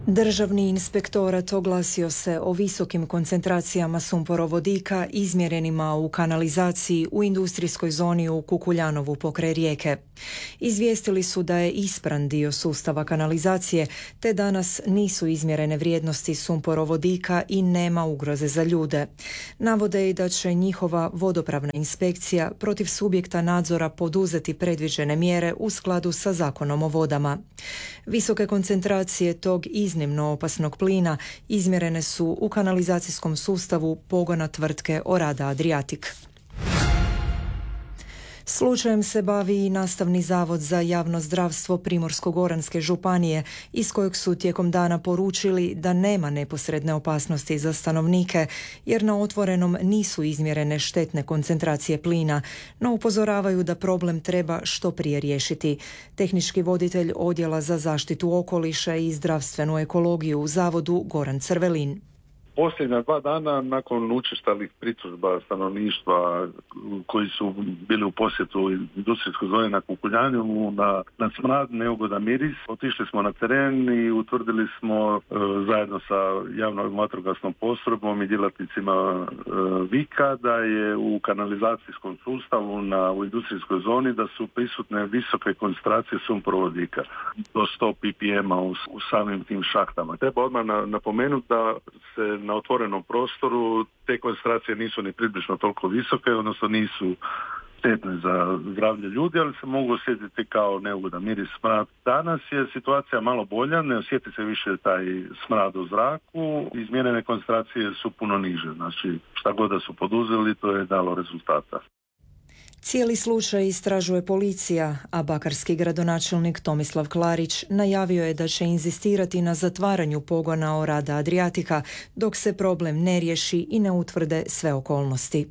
Državni inspektorat oglasio se o visokim koncentracijama sumporovodika izmjerenima u kanalizaciji u industrijskoj zoni u Kukuljanovu pokraj Rijeke. Izvijestili su da je ispran dio sustava kanalizacije, te danas nisu izmjerene vrijednosti sumporovodika i nema ugroze za ljude. Navode i da će njihova vodopravna inspekcija protiv subjekta nadzora poduzeti predviđene mjere u skladu sa Zakonom o vodama. Visoke koncentracije tog iznimno opasnog plina izmjerene su u kanalizacijskom sustavu pogona tvrtke Orada Adriatic. Slučajem se bavi i Nastavni zavod za javno zdravstvo Primorsko-goranske županije, iz kojeg su tijekom dana poručili da nema neposredne opasnosti za stanovnike, jer na otvorenom nisu izmjerene štetne koncentracije plina, no upozoravaju da problem treba što prije riješiti. Tehnički voditelj Odjela za zaštitu okoliša i zdravstvenu ekologiju u zavodu Goran Crvelin. Posljednja 2 dana nakon učestalih pritužba stanovništva koji su bili u posjetu industrijskoj zoni na Kukuljanju na smrad, neugodan miris, otišli smo na teren i utvrdili smo zajedno sa javnom vatrogasnom postrojbom i djelatnicima Vika da je u kanalizacijskom sustavu u industrijskoj zoni da su prisutne visoke koncentracije sumporovodika do 100 ppm u samim tim šahtama. Treba odmah napomenuti da se na otvorenom prostoru te koncentracije nisu ni približno toliko visoke, odnosno nisu štetne za zdravlje ljudi, ali se mogu osjetiti kao neugodan miris, smrad. Danas je situacija malo bolja, ne osjeti se više taj smrad u zraku, izmjerene koncentracije su puno niže, znači šta god da su poduzeli, to je dalo rezultata. Cijeli slučaj istražuje policija, a bakarski gradonačelnik Tomislav Klarić najavio je da će inzistirati na zatvaranju pogona Orada Adriatica dok se problem ne riješi i ne utvrde sve okolnosti.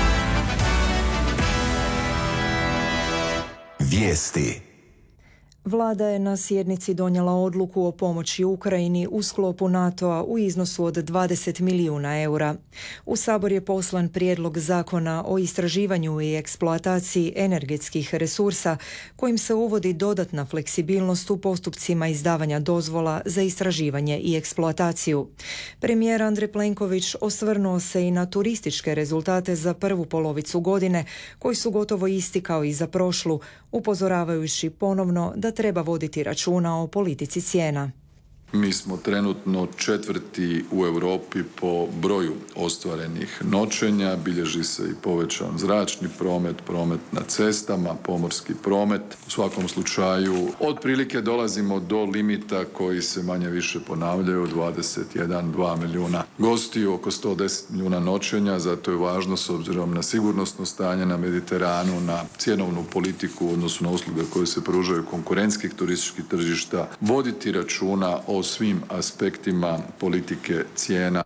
Vijesti. Vlada je na sjednici donijela odluku o pomoći Ukrajini u sklopu NATO-a u iznosu od 20 milijuna eura. U Sabor je poslan prijedlog zakona o istraživanju i eksploataciji energetskih resursa kojim se uvodi dodatna fleksibilnost u postupcima izdavanja dozvola za istraživanje i eksploataciju. Premijer Andrej Plenković osvrnuo se i na turističke rezultate za prvu polovicu godine, koji su gotovo isti kao i za prošlu, upozoravajući ponovno da treba voditi računa o politici cijena. Mi smo trenutno 4. u Europi po broju ostvarenih noćenja, bilježi se i povećan zračni promet, promet na cestama, pomorski promet. U svakom slučaju otprilike dolazimo do limita koji se manje više ponavljaju, 21-2 milijuna gostiju, oko 110 milijuna noćenja, zato je važno s obzirom na sigurnosno stanje na Mediteranu, na cjenovnu politiku u odnosu na usluge koje se pružaju konkurentskih turističkih tržišta, voditi računa o svim aspektima politike cijena.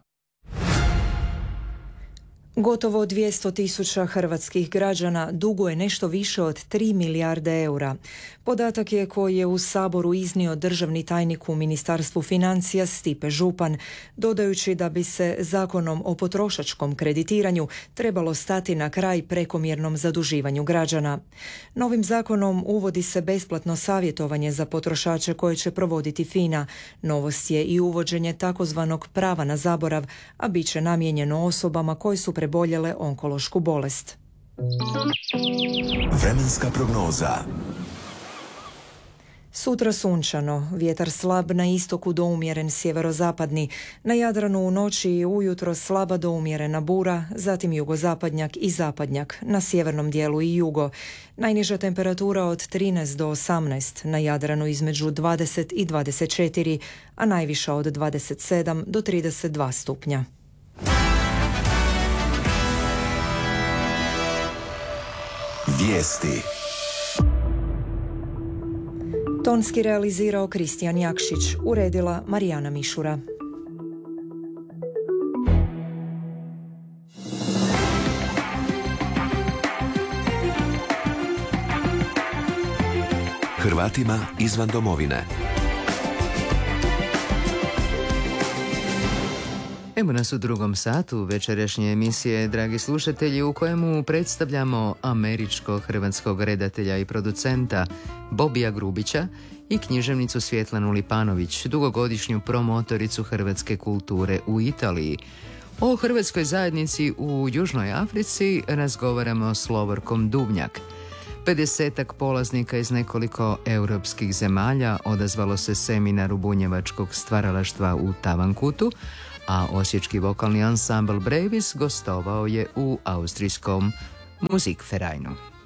Gotovo 200.000 hrvatskih građana duguje nešto više od 3 milijarde eura. Podatak je koji je u Saboru iznio državni tajnik u Ministarstvu financija Stipe Župan, dodajući da bi se Zakonom o potrošačkom kreditiranju trebalo stati na kraj prekomjernom zaduživanju građana. Novim zakonom uvodi se besplatno savjetovanje za potrošače koje će provoditi FINA. Novost je i uvođenje takozvanog prava na zaborav, a bit će namijenjeno osobama koje su preboljele onkološku bolest. Vremenska prognoza. Sutra sunčano, vjetar slab na istoku do umjeren sjeverozapadni, na Jadranu u noći i ujutro slaba do umjerena bura, zatim jugozapadnjak i zapadnjak, na sjevernom dijelu i jugo. Najniža temperatura od 13 do 18, na Jadranu između 20 i 24, a najviša od 27 do 32 stupnja. Vijesti. Tonski realizirao Kristijan Jakšić, uredila Marijana Mišura. Hrvatima izvan domovine. Evo nas u drugom satu večerašnje emisije, dragi slušatelji, u kojemu predstavljamo američko-hrvatskog redatelja i producenta Bobija Grubića i književnicu Svjetlanu Lipanović, dugogodišnju promotoricu hrvatske kulture u Italiji. O hrvatskoj zajednici u Južnoj Africi razgovaramo s Lovorkom Duvnjak. 50-ak polaznika iz nekoliko europskih zemalja odazvalo se seminaru bunjevačkog stvaralaštva u Tavankutu, a osječki vokalni ansambl Brevis gostovao je u austrijskom Musikvereinu.